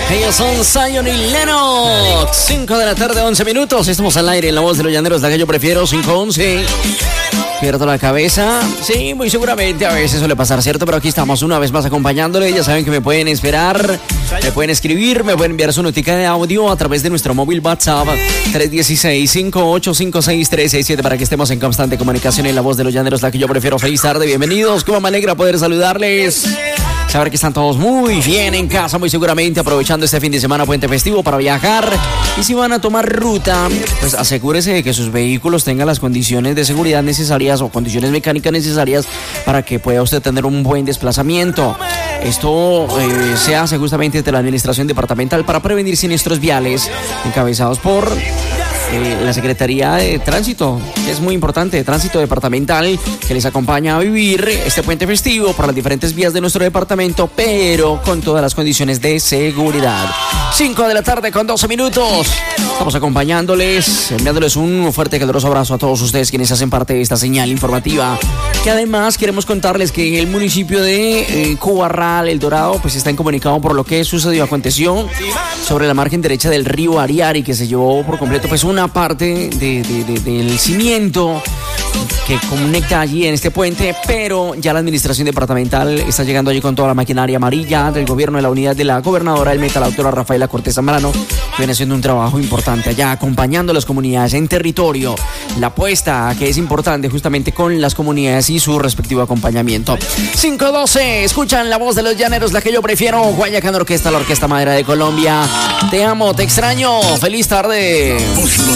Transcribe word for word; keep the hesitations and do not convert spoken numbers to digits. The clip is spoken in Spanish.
Ellos son Zion y Lennox. cinco de la tarde, once minutos. Estamos al aire en La Voz de los Llaneros, la que yo prefiero, cinco once. Pierdo la cabeza. Sí, muy seguramente a veces suele pasar, ¿cierto? Pero aquí estamos una vez más acompañándole. Ya saben que me pueden esperar, me pueden escribir, me pueden enviar su notica de audio a través de nuestro móvil WhatsApp tres uno seis, cinco ocho cinco seis, tres seis siete para que estemos en constante comunicación en La Voz de los Llaneros, la que yo prefiero. Feliz tarde, bienvenidos. Cómo me alegra poder saludarles. Saber que están todos muy bien en casa, muy seguramente aprovechando este fin de semana puente festivo para viajar. Y si van a tomar ruta, pues asegúrese de que sus vehículos tengan las condiciones de seguridad necesarias o condiciones mecánicas necesarias para que pueda usted tener un buen desplazamiento. Esto eh, se hace justamente desde la Administración Departamental para prevenir siniestros viales encabezados por Eh, la Secretaría de Tránsito, que es muy importante, de Tránsito Departamental, que les acompaña a vivir este puente festivo por las diferentes vías de nuestro departamento, pero con todas las condiciones de seguridad. cinco de la tarde con doce minutos. Estamos acompañándoles, enviándoles un fuerte y caluroso abrazo a todos ustedes quienes hacen parte de esta señal informativa, que además queremos contarles que en el municipio de eh, Cubarral, El Dorado, pues está incomunicado por lo que sucedió, aconteció sobre la margen derecha del río Ariari, que se llevó por completo pues una parte de, de, de, del cimiento que conecta allí en este puente, pero ya la administración departamental está llegando allí con toda la maquinaria amarilla del gobierno de la unidad de la gobernadora del Meta, la doctora Rafaela Cortés Zambrano, que viene haciendo un trabajo importante allá, acompañando a las comunidades en territorio. La apuesta que es importante justamente con las comunidades y su respectivo acompañamiento. cinco doce, escuchan La Voz de los Llaneros, la que yo prefiero. Guayacán Orquesta, la Orquesta Madera de Colombia. Te amo, te extraño. Feliz tarde.